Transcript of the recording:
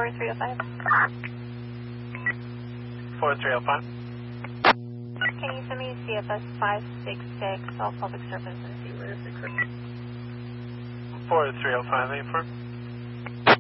4305. 4305. Can you send me CFS 566, all public service, and see where this occurs? 4305, A4.